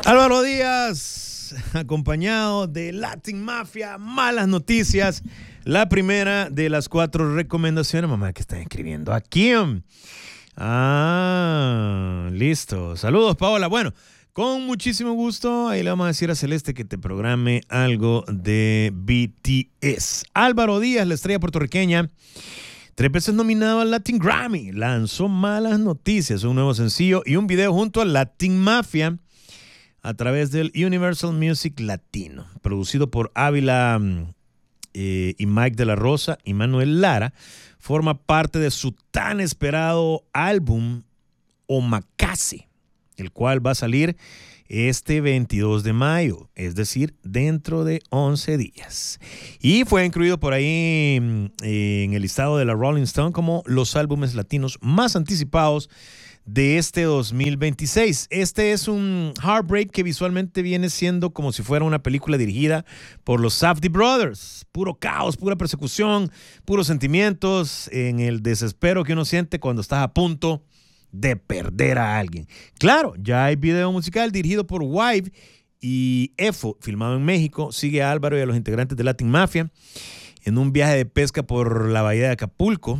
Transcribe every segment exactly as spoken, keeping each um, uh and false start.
Álvaro Díaz, acompañado de Latin Mafia, malas noticias. La primera de las cuatro recomendaciones, mamá, que está escribiendo aquí. Ah, listo. Saludos, Paola. Bueno, con muchísimo gusto, ahí le vamos a decir a Celeste que te programe algo de B T S. Álvaro Díaz, la estrella puertorriqueña, tres veces nominado al Latin Grammy, lanzó Malas Noticias, un nuevo sencillo y un video junto a Latin Mafia a través del Universal Music Latino, producido por Ávila eh, y Mike de la Rosa y Manuel Lara. Forma parte de su tan esperado álbum Omakase, el cual va a salir este veintidós de mayo, es decir, dentro de once días. Y fue incluido por ahí eh, en el listado de la Rolling Stone como los álbumes latinos más anticipados de este dos mil veintiséis. Este es un Heartbreak que visualmente viene siendo como si fuera una película dirigida por los Safdie Brothers. Puro caos, pura persecución, puros sentimientos en el desespero que uno siente cuando estás a punto de perder a alguien. Claro, ya hay video musical dirigido por Wive y Efo, filmado en México. Sigue a Álvaro y a los integrantes de Latin Mafia en un viaje de pesca por la bahía de Acapulco.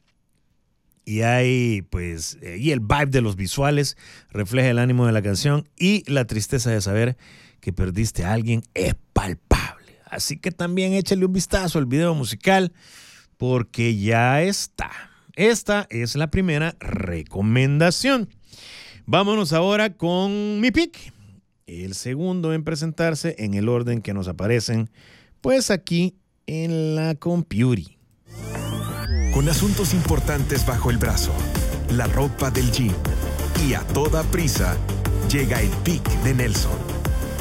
Y hay, pues, y el vibe de los visuales refleja el ánimo de la canción y la tristeza de saber que perdiste a alguien es palpable. Así que también échale un vistazo al video musical porque ya está. Esta es la primera recomendación. Vámonos ahora con mi pick. El segundo en presentarse en el orden que nos aparecen, pues aquí en la computer. Con asuntos importantes bajo el brazo, la ropa del gym y a toda prisa, llega el pick de Nelson.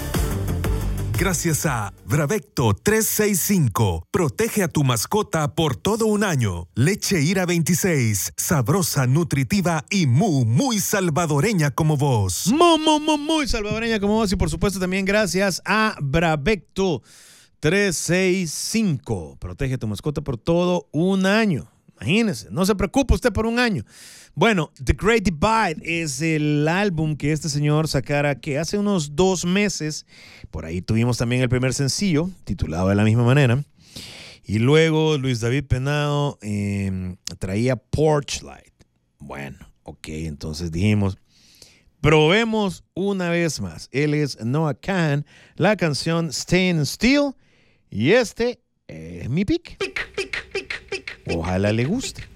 Gracias a Bravecto trescientos sesenta y cinco, protege a tu mascota por todo un año. Leche Ira veintiséis, sabrosa, nutritiva y muy, muy salvadoreña como vos. Muy, muy, muy, muy salvadoreña como vos. Y por supuesto también gracias a Bravecto trescientos sesenta y cinco, protege a tu mascota por todo un año. Imagínese, no se preocupe usted por un año. Bueno, The Great Divide es el álbum que este señor sacara que hace unos dos meses. Por ahí tuvimos también el primer sencillo, titulado de la misma manera. Y luego Luis David Penado eh, traía Porch Light. Bueno, ok, entonces dijimos, probemos una vez más. Él es Noah Kahan, la canción Staying Still. Y este es mi pick. Ojalá le guste.